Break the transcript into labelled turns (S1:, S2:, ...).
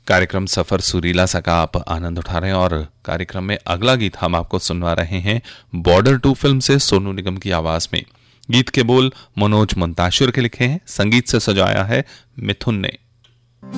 S1: कार्यक्रम सफर सुरीला सा का आप आनंद उठा रहे हैं और कार्यक्रम में अगला गीत हम आपको सुनवा रहे हैं बॉर्डर 2 फिल्म से सोनू निगम की आवाज में। गीत के बोल मनोज मुंताशिर के लिखे हैं, संगीत से सजाया है मिथुन ने।